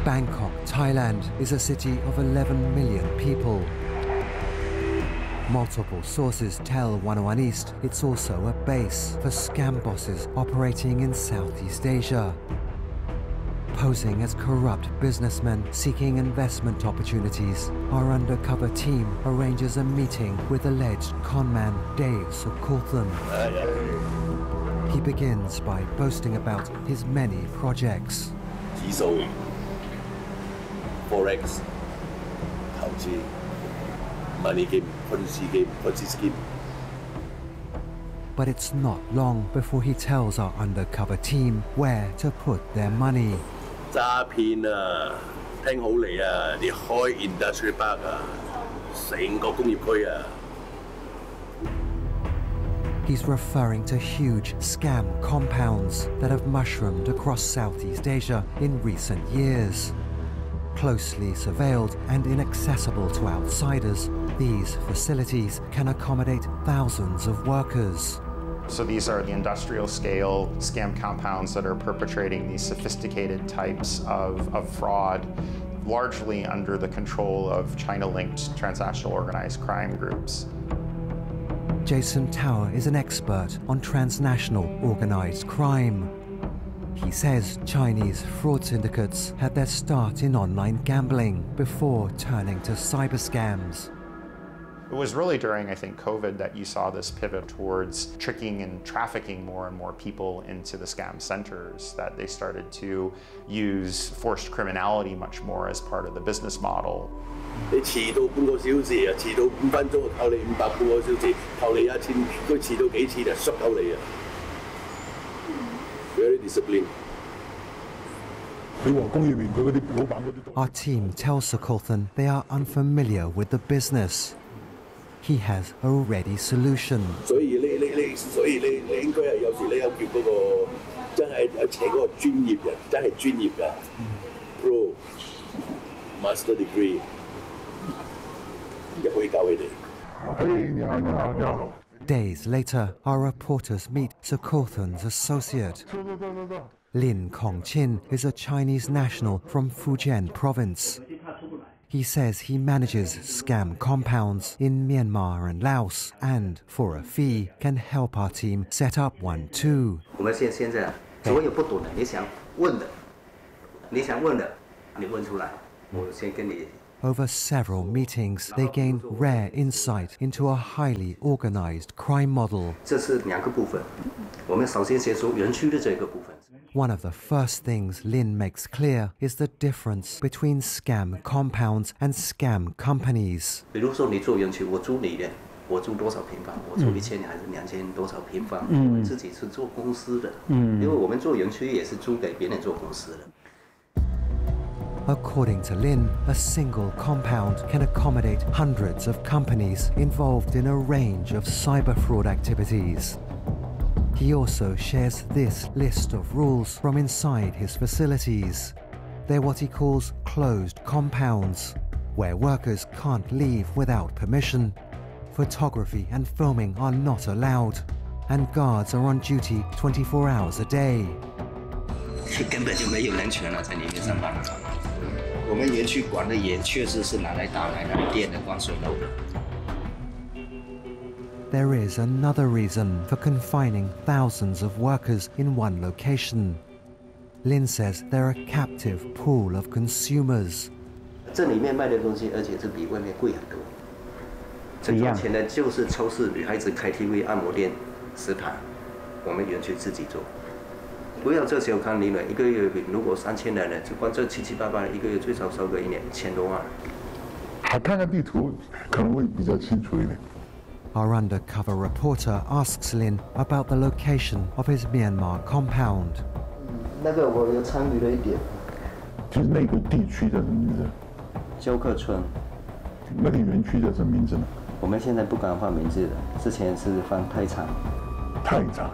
Bangkok, Thailand is a city of 11 million people. Multiple sources tell 101 East it's also a base for scam bosses operating in Southeast Asia. Posing as corrupt businessmen seeking investment opportunities, our undercover team arranges a meeting with alleged conman Dave Sokolthan. He begins by boasting about his many projects. Forex, 投資, money game, Ponzi game, Ponzi scheme. But it's not long before he tells our undercover team where to put their money. 詐騙啊，聽好嚟啊，你開 industrial park 啊，成個工業區啊。 He's referring to huge scam compounds that have mushroomed across Southeast Asia in recent years. Closely surveilled and inaccessible to outsiders, these facilities can accommodate thousands of workers. So these are the industrial scale scam compounds that are perpetrating these sophisticated types of fraud, largely under the control of China-linked transnational organized crime groups. Jason Tower is an expert on transnational organized crime. He says Chinese fraud syndicates had their start in online gambling before turning to cyber scams. It was really during, I think, COVID that you saw this pivot towards tricking and trafficking more and more people into the scam centers, that they started to use forced criminality much more as part of the business model. 你遲到半個小時啊，遲到5分鐘扣你500，半個小時扣你1000，佢遲到幾次就縮扣你啊。Very disciplined. Our team tells Sokolthan they are unfamiliar with the business. He has a ready solution. 所以你應該係有時你有叫嗰個真係請嗰個專業人，真係專業㗎 ，Pro Master Degree， 就可以教佢哋。 Days later, our reporters meet Sokolthan's associate. Lin Kongqin is a Chinese national from Fujian province. He says he manages scam compounds in Myanmar and Laos and, for a fee, can help our team set up one too. 我们现在所有不懂的，你想问的，你问出来，我先跟你。 Over several meetings, they gain rare insight into a highly organized crime model. 这是2个部分，我们首先先说园区的这个部分。 One of the first things Lin makes clear is the difference between scam compounds and scam companies. 比如说你做园区，我租你的，我租多少平方？我租1000还是2000多少平方？我自己是做公司的，因为我们做园区也是租给别人做公司的。 According to Lin, a single compound can accommodate hundreds of companies involved in a range of cyber fraud activities. He also shares this list of rules from inside his facilities. They're what he calls closed compounds, where workers can't leave without permission. Photography and filming are not allowed, and guards are on duty 24 hours a day. 根本就没有人权了，在里面上班。 我们园区管的也确实是拿来打奶奶店的光水楼的。 There is another reason for confining thousands of workers in one location. Lin says they're a captive pool of consumers. 这里面卖的东西，而且是比外面贵很多。挣赚钱的就是超市、女孩子 KTV、按摩店、食堂，我们园区自己做。 不要这时候看利润，一个月如果3000来的，就光这7、7、8、8，一个月最少收个1年1000多万。 看看地图可能会比较清楚一点。 Our undercover reporter asks Lin about the location of his Myanmar compound. 那个我有参与了一点。 就是那个地区的名字。 休克村。 那个园区叫什么名字呢？ 我们现在不敢换名字了，之前是放太长。 太长。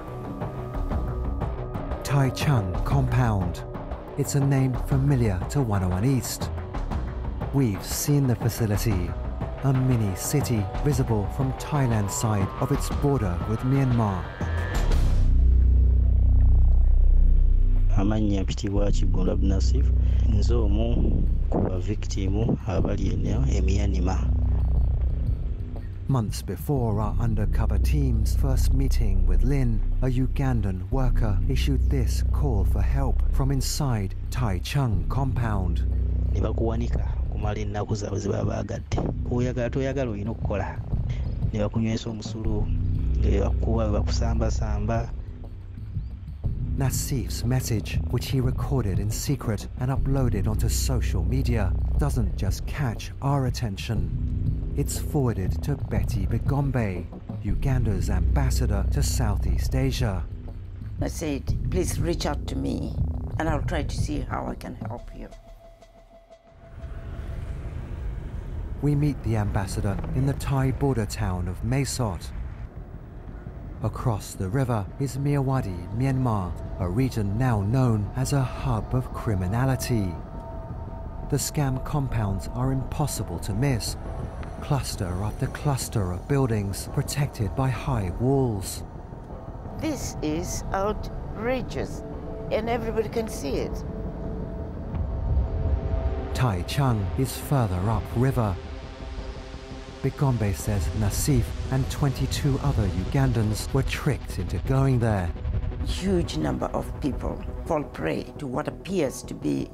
Tai Chung Compound. It's a name familiar to 101 East. We've seen the facility, a mini city visible from Thailand's side of its border with Myanmar. 他们 amannya mpitibwa Kiggundu Abdul Nassif nze omu ku bavictimu abali eno Myanmar. Months before our undercover team's first meeting with Lin, a Ugandan worker issued this call for help from inside Tai Chung compound. Ne bakuwanika kumala ennaku zaabwe ze baba baagadde. Oyagala toyagala olina okukola. Ne bakunywesa omusulu, ne bakuba bakusambasamba. Nassif's message, which he recorded in secret and uploaded onto social media, doesn't just catch our attention. It's forwarded to Betty Bigombe, Uganda's ambassador to Southeast Asia. I said, please reach out to me and I'll try to see how I can help you. We meet the ambassador in the Thai border town of Mae Sot. Across the river is Myawaddy, Myanmar, a region now known as a hub of criminality. The scam compounds are impossible to miss, cluster after cluster of buildings protected by high walls. This is outrageous and everybody can see it. Tai Chung is further upriver. Bigombe says Nassif and 22 other Ugandans were tricked into going there. Huge number of people fall prey to what appears to be